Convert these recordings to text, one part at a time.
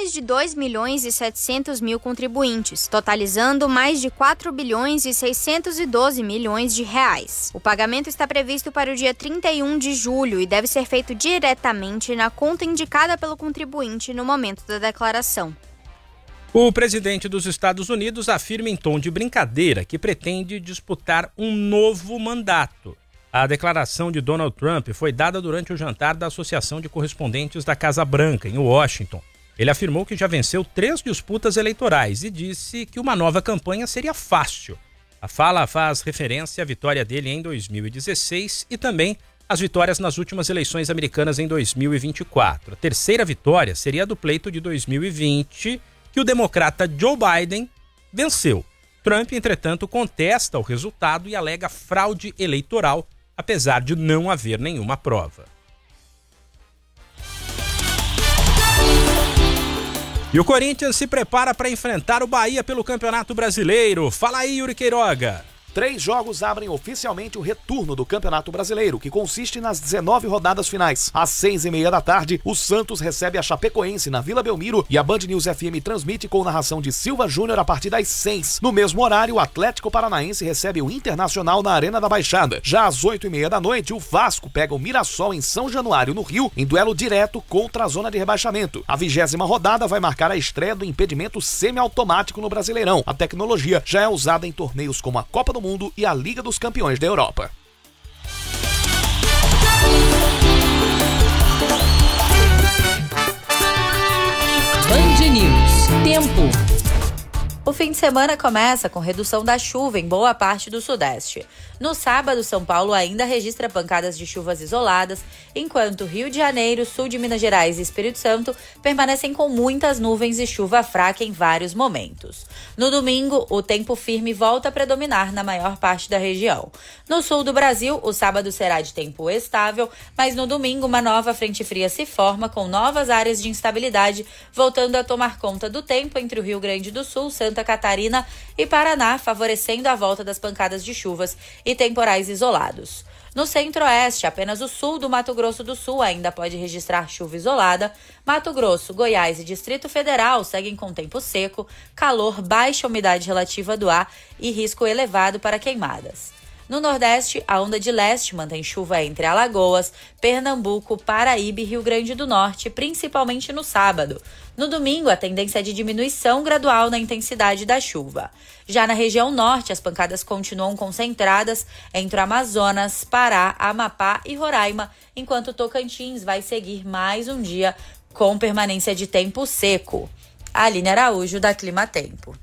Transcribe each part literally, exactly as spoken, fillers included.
mais de dois milhões e setecentos mil contribuintes, totalizando mais de quatro bilhões e seiscentos e doze milhões de reais. O pagamento está previsto para o dia trinta e um de julho e deve ser feito diretamente na conta indicada pelo contribuinte no momento da declaração. O presidente dos Estados Unidos afirma em tom de brincadeira que pretende disputar um novo mandato. A declaração de Donald Trump foi dada durante o jantar da Associação de Correspondentes da Casa Branca, em Washington. Ele afirmou que já venceu três disputas eleitorais e disse que uma nova campanha seria fácil. A fala faz referência à vitória dele em dois mil e dezesseis e também às vitórias nas últimas eleições americanas em dois mil e vinte e quatro. A terceira vitória seria a do pleito de dois mil e vinte, que o democrata Joe Biden venceu. Trump, entretanto, contesta o resultado e alega fraude eleitoral, apesar de não haver nenhuma prova. E o Corinthians se prepara para enfrentar o Bahia pelo Campeonato Brasileiro. Fala aí, Yuri Queiroga. Três jogos abrem oficialmente o retorno do Campeonato Brasileiro, que consiste nas dezenove rodadas finais. Às seis e meia da tarde, o Santos recebe a Chapecoense na Vila Belmiro e a Band News F M transmite com narração de Silva Júnior a partir das seis. No mesmo horário, o Atlético Paranaense recebe o Internacional na Arena da Baixada. Já às oito e meia da noite, o Vasco pega o Mirassol em São Januário, no Rio, em duelo direto contra a zona de rebaixamento. A vigésima rodada vai marcar a estreia do impedimento semiautomático no Brasileirão. A tecnologia já é usada em torneios como a Copa do Mundo e a Liga dos Campeões da Europa. Band News. Tempo. O fim de semana começa com redução da chuva em boa parte do Sudeste. No sábado, São Paulo ainda registra pancadas de chuvas isoladas, enquanto Rio de Janeiro, sul de Minas Gerais e Espírito Santo permanecem com muitas nuvens e chuva fraca em vários momentos. No domingo, o tempo firme volta a predominar na maior parte da região. No sul do Brasil, o sábado será de tempo estável, mas no domingo uma nova frente fria se forma com novas áreas de instabilidade, voltando a tomar conta do tempo entre o Rio Grande do Sul, Santa Catarina e Paraná, favorecendo a volta das pancadas de chuvas e temporais isolados. No centro-oeste, apenas o sul do Mato Grosso do Sul ainda pode registrar chuva isolada. Mato Grosso, Goiás e Distrito Federal seguem com tempo seco, calor, baixa umidade relativa do ar e risco elevado para queimadas. No Nordeste, a onda de leste mantém chuva entre Alagoas, Pernambuco, Paraíba e Rio Grande do Norte, principalmente no sábado. No domingo, a tendência é de diminuição gradual na intensidade da chuva. Já na região norte, as pancadas continuam concentradas entre o Amazonas, Pará, Amapá e Roraima, enquanto Tocantins vai seguir mais um dia com permanência de tempo seco. Aline Araújo, da Clima Tempo.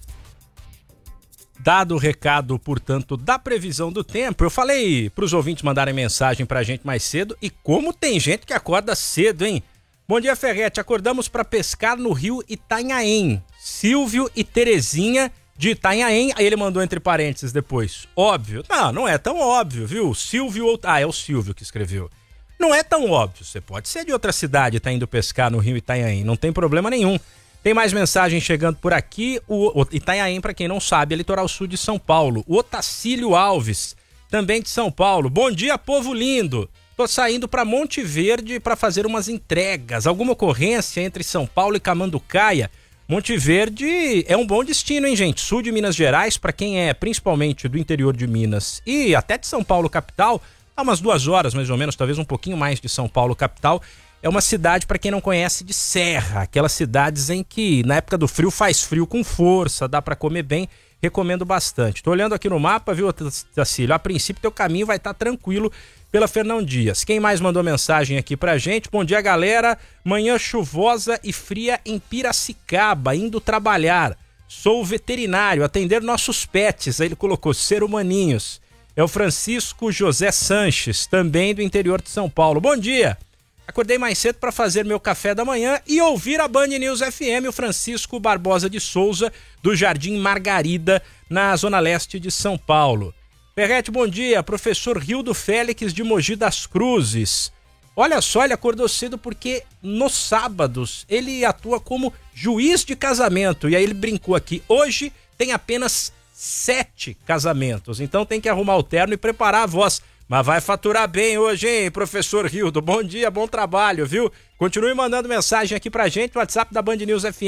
Dado o recado, portanto, da previsão do tempo, eu falei para os ouvintes mandarem mensagem para a gente mais cedo e como tem gente que acorda cedo, hein? Bom dia, Ferretti. Acordamos para pescar no rio Itanhaém. Silvio e Terezinha de Itanhaém. Aí ele mandou entre parênteses depois. Óbvio. Não, não é tão óbvio, viu? Silvio ou... Ah, é o Silvio que escreveu. Não é tão óbvio. Você pode ser de outra cidade e tá indo pescar no rio Itanhaém. Não tem problema nenhum. Tem mais mensagem chegando por aqui. O Itanhaém, para quem não sabe, é litoral sul de São Paulo. O Otacílio Alves, também de São Paulo. Bom dia, povo lindo. Tô saindo para Monte Verde para fazer umas entregas. Alguma ocorrência entre São Paulo e Camanducaia? Monte Verde é um bom destino, hein, gente? Sul de Minas Gerais, para quem é principalmente do interior de Minas e até de São Paulo capital, há umas duas horas mais ou menos, talvez um pouquinho mais de São Paulo capital. É uma cidade, para quem não conhece, de serra. Aquelas cidades em que, na época do frio, faz frio com força, dá para comer bem. Recomendo bastante. Tô olhando aqui no mapa, viu, Tacílio? A princípio, teu caminho vai estar tranquilo pela Fernão Dias. Quem mais mandou mensagem aqui pra gente? Bom dia, galera. Manhã chuvosa e fria em Piracicaba, indo trabalhar. Sou veterinário, atender nossos pets. Aí ele colocou ser humaninhos. É o Francisco José Sanches, também do interior de São Paulo. Bom dia. Acordei mais cedo para fazer meu café da manhã e ouvir a Band News F M, o Francisco Barbosa de Souza, do Jardim Margarida, na zona leste de São Paulo. Ferretti, bom dia. Professor Rildo Félix, de Mogi das Cruzes. Olha só, ele acordou cedo porque nos sábados ele atua como juiz de casamento. E aí ele brincou aqui, hoje tem apenas sete casamentos, então tem que arrumar o terno e preparar a voz. Mas vai faturar bem hoje, hein, professor Rildo? Bom dia, bom trabalho, viu? Continue mandando mensagem aqui pra gente, o WhatsApp da Band News F M.